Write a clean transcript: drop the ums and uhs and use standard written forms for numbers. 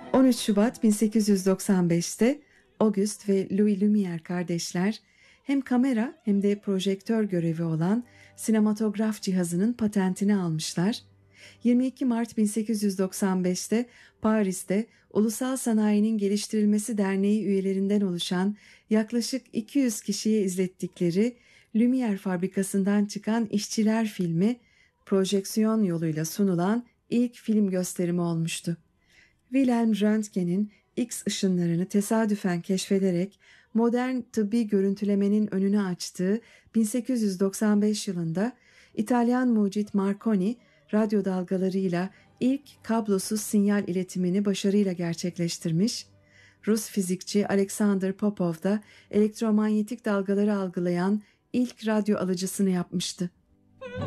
13 Şubat 1895'te Auguste ve Louis Lumière kardeşler hem kamera hem de projektör görevi olan sinematograf cihazının patentini almışlar. 22 Mart 1895'te Paris'te Ulusal Sanayinin Geliştirilmesi Derneği üyelerinden oluşan yaklaşık 200 kişiye izlettikleri Lumière fabrikasından çıkan İşçiler filmi projeksiyon yoluyla sunulan ilk film gösterimi olmuştu. Wilhelm Röntgen'in X ışınlarını tesadüfen keşfederek modern tıbbi görüntülemenin önünü açtığı 1895 yılında İtalyan mucit Marconi radyo dalgalarıyla ilk kablosuz sinyal iletimini başarıyla gerçekleştirmiş, Rus fizikçi Alexander Popov da elektromanyetik dalgaları algılayan ilk radyo alıcısını yapmıştı.